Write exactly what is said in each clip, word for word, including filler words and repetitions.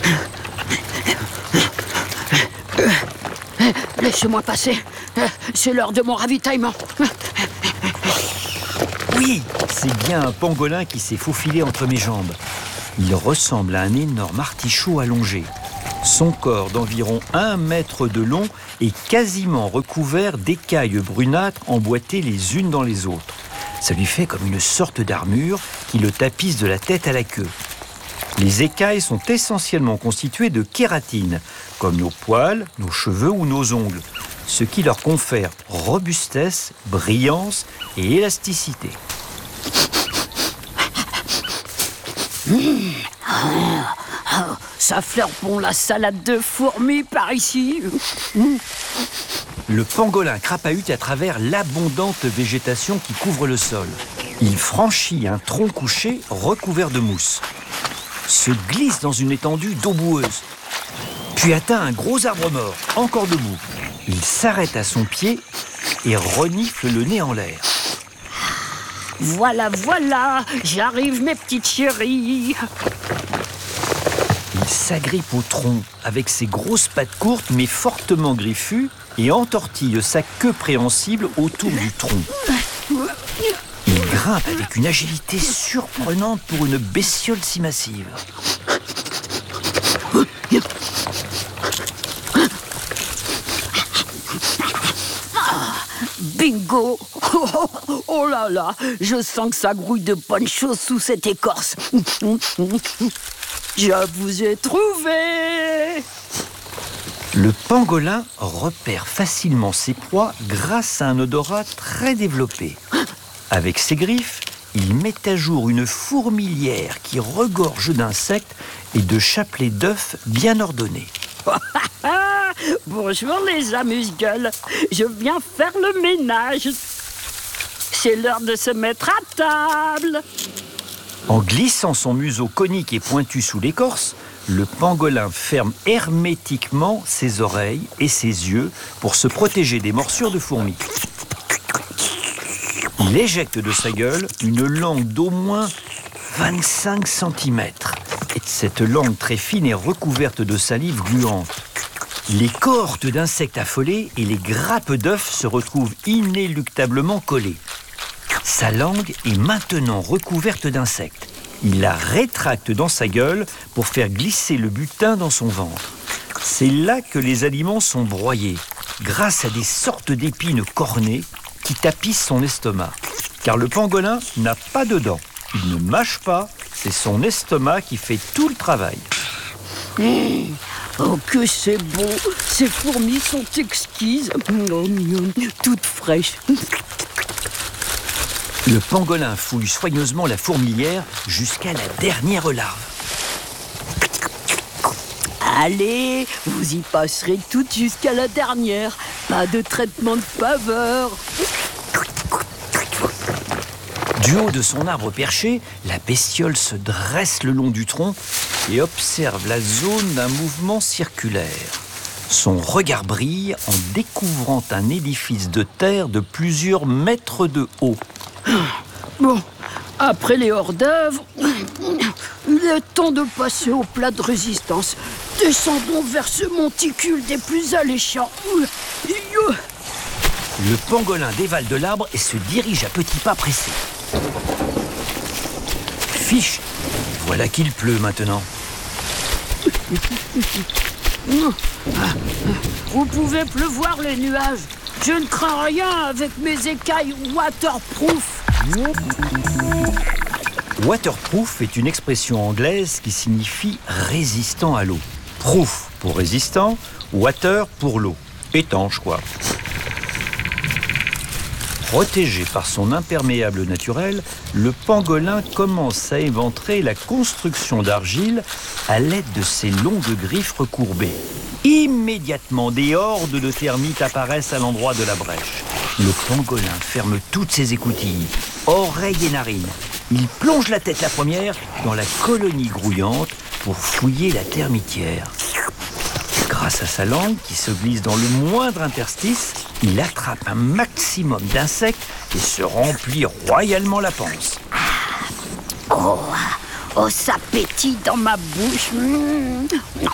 Laissez-moi passer. C'est l'heure de mon ravitaillement. Oui, c'est bien un pangolin qui s'est faufilé entre mes jambes. Il ressemble à un énorme artichaut allongé. Son corps d'environ un mètre de long est quasiment recouvert d'écailles brunâtres emboîtées les unes dans les autres. Ça lui fait comme une sorte d'armure qui le tapisse de la tête à la queue. Les écailles sont essentiellement constituées de kératine, comme nos poils, nos cheveux ou nos ongles, ce qui leur confère robustesse, brillance et élasticité. Mmh. Ça fleure bon la salade de fourmis par ici. Mmh. Le pangolin crapahute à travers l'abondante végétation qui couvre le sol. Il franchit un tronc couché recouvert de mousse, se glisse dans une étendue d'eau boueuse, puis atteint un gros arbre mort, encore debout. Il s'arrête à son pied et renifle le nez en l'air. Voilà, voilà, j'arrive mes petites chéries. Il s'agrippe au tronc avec ses grosses pattes courtes mais fortement griffues et entortille sa queue préhensible autour du tronc. Il grimpe avec une agilité surprenante pour une bestiole si massive. Bingo! Oh, oh là là, je sens que ça grouille de bonnes choses sous cette écorce. Je vous ai trouvé! Le pangolin repère facilement ses proies grâce à un odorat très développé. Avec ses griffes, il met à jour une fourmilière qui regorge d'insectes et de chapelets d'œufs bien ordonnés. Bonjour les amuse-gueules, je viens faire le ménage. C'est l'heure de se mettre à table. En glissant son museau conique et pointu sous l'écorce, le pangolin ferme hermétiquement ses oreilles et ses yeux pour se protéger des morsures de fourmis. Il éjecte de sa gueule une langue d'au moins vingt-cinq centimètres. Cette langue très fine est recouverte de salive gluante. Les cohortes d'insectes affolés et les grappes d'œufs se retrouvent inéluctablement collées. Sa langue est maintenant recouverte d'insectes. Il la rétracte dans sa gueule pour faire glisser le butin dans son ventre. C'est là que les aliments sont broyés, grâce à des sortes d'épines cornées qui tapissent son estomac. Car le pangolin n'a pas de dents. Il ne mâche pas, c'est son estomac qui fait tout le travail. Mmh. Oh, que c'est beau! Ces fourmis sont exquises, toutes fraîches. Le pangolin fouille soigneusement la fourmilière jusqu'à la dernière larve. Allez, vous y passerez toutes jusqu'à la dernière. Pas de traitement de faveur. Du haut de son arbre perché, la bestiole se dresse le long du tronc et observe la zone d'un mouvement circulaire. Son regard brille en découvrant un édifice de terre de plusieurs mètres de haut. Bon, après les hors-d'œuvre, il est temps de passer au plat de résistance. Descendons vers ce monticule des plus alléchants. Le pangolin dévale de l'arbre et se dirige à petits pas pressés. Fiche, voilà qu'il pleut maintenant. Vous pouvez pleuvoir les nuages. Je ne crains rien avec mes écailles waterproof. Waterproof est une expression anglaise qui signifie résistant à l'eau. Proof pour résistant, water pour l'eau. Étanche, quoi. Protégé par son imperméable naturel, le pangolin commence à éventrer la construction d'argile à l'aide de ses longues griffes recourbées. Immédiatement, des hordes de termites apparaissent à l'endroit de la brèche. Le pangolin ferme toutes ses écoutilles, oreilles et narines. Il plonge la tête la première dans la colonie grouillante pour fouiller la termitière. Grâce à sa langue qui se glisse dans le moindre interstice, il attrape un maximum d'insectes et se remplit royalement la panse. Oh, Oh, ça pétille dans ma bouche. Mmh.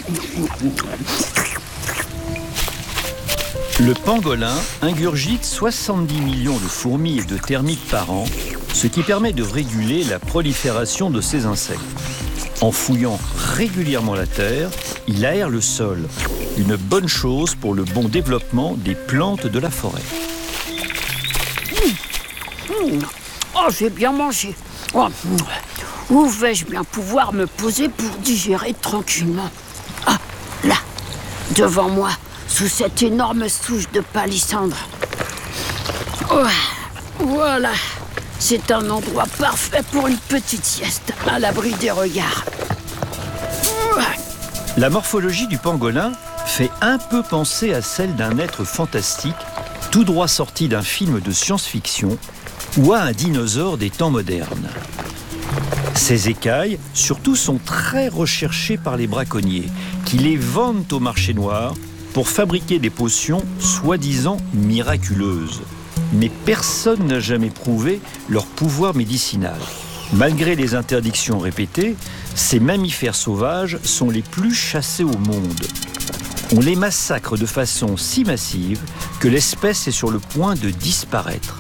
Le pangolin ingurgite soixante-dix millions de fourmis et de termites par an, ce qui permet de réguler la prolifération de ces insectes. En fouillant régulièrement la terre, il aère le sol. Une bonne chose pour le bon développement des plantes de la forêt. Mmh. Oh, j'ai bien mangé. Oh. Où vais-je bien pouvoir me poser pour digérer tranquillement? Ah, là, devant moi, sous cette énorme souche de palissandre. Oh, voilà, c'est un endroit parfait pour une petite sieste, à l'abri des regards. La morphologie du pangolin fait un peu penser à celle d'un être fantastique, tout droit sorti d'un film de science-fiction, ou à un dinosaure des temps modernes. Ces écailles, surtout, sont très recherchées par les braconniers, qui les vendent au marché noir pour fabriquer des potions soi-disant miraculeuses. Mais personne n'a jamais prouvé leur pouvoir médicinal. Malgré les interdictions répétées, ces mammifères sauvages sont les plus chassés au monde. On les massacre de façon si massive que l'espèce est sur le point de disparaître.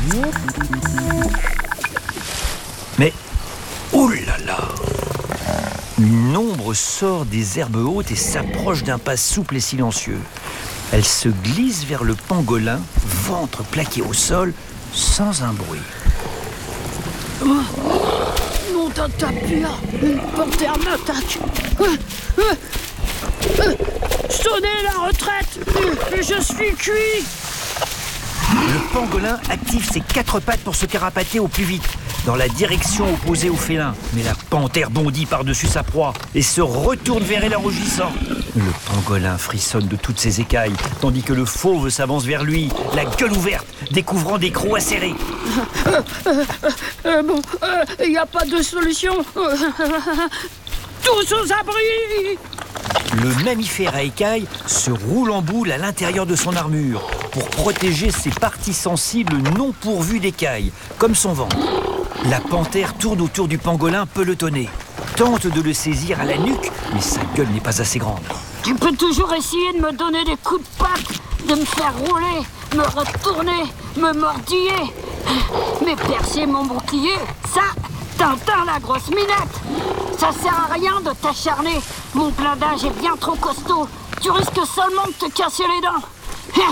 Mais, oh là là! Une ombre sort des herbes hautes et s'approche d'un pas souple et silencieux. Elle se glisse vers le pangolin, ventre plaqué au sol, sans un bruit. Oh, nom d'un tapir, une panthère m'attaque. Euh, euh, euh, sonnez la retraite, euh, je suis cuit. Le pangolin active ses quatre pattes pour se carapater au plus vite, dans la direction opposée au félin. Mais la panthère bondit par-dessus sa proie et se retourne vers elle en rugissant. Le pangolin frissonne de toutes ses écailles, tandis que le fauve s'avance vers lui, la gueule ouverte, découvrant des crocs acérés. Euh, euh, euh, bon, il euh, n'y a pas de solution. Euh, tous aux abris. Le mammifère à écailles se roule en boule à l'intérieur de son armure pour protéger ses parties sensibles non pourvues d'écailles, comme son ventre. La panthère tourne autour du pangolin pelotonné, tente de le saisir à la nuque, mais sa gueule n'est pas assez grande. Tu peux toujours essayer de me donner des coups de patte, de me faire rouler, me retourner, me mordiller. Mais percer mon bouclier, ça, Tintin la grosse minette. Ça sert à rien de t'acharner. Mon blindage est bien trop costaud. Tu risques seulement de te casser les dents.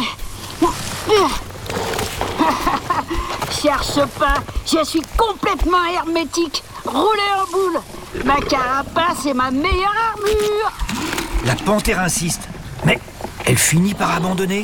Cherche pas, je suis complètement hermétique, roulé en boule. Ma carapace est ma meilleure armure. La panthère insiste, mais elle finit par abandonner.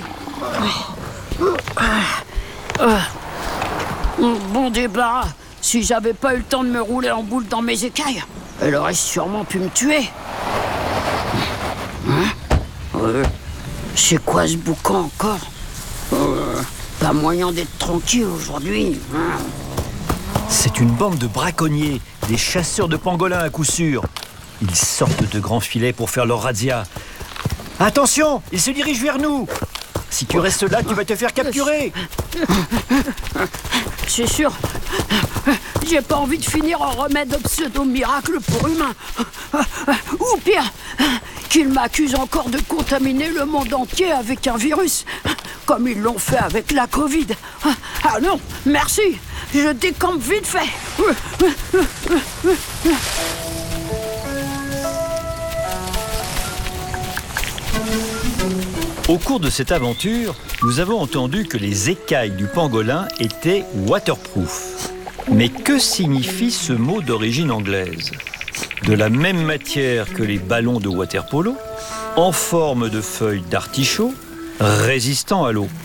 Bon débarras. Si j'avais pas eu le temps de me rouler en boule dans mes écailles, elle aurait sûrement pu me tuer. Hein? euh, C'est quoi ce boucan encore? euh, Pas moyen d'être tranquille aujourd'hui. Hein? C'est une bande de braconniers, des chasseurs de pangolins à coup sûr. Ils sortent de grands filets pour faire leur razzia. Attention, ils se dirigent vers nous. Si tu restes là, tu vas te faire capturer. C'est sûr. J'ai pas envie de finir en remède pseudo-miracle pour humains. Ou pire, qu'ils m'accusent encore de contaminer le monde entier avec un virus, comme ils l'ont fait avec la Covid. Ah non, merci, je décampe vite fait. Au cours de cette aventure, nous avons entendu que les écailles du pangolin étaient waterproof. Mais que signifie ce mot d'origine anglaise? De la même matière que les ballons de water-polo, en forme de feuilles d'artichaut, résistant à l'eau.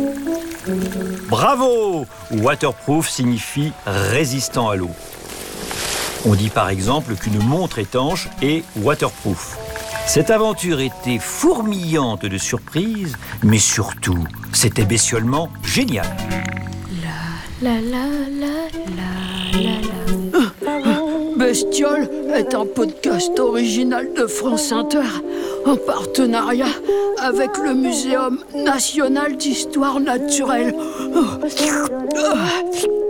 Bravo! Waterproof signifie résistant à l'eau. On dit par exemple qu'une montre étanche est waterproof. Cette aventure était fourmillante de surprises, mais surtout, c'était bestiolement génial. La la la la la la. Bestiole est un podcast original de France Inter, en partenariat avec le Muséum national d'histoire naturelle.